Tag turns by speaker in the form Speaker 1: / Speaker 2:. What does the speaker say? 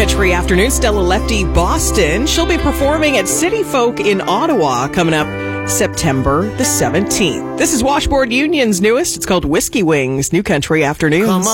Speaker 1: Country Afternoon, Stella Lefty, Boston. She'll be performing at City Folk in Ottawa coming up September the 17th. This is Washboard Union's newest. It's called Whiskey Wings, New Country Afternoons.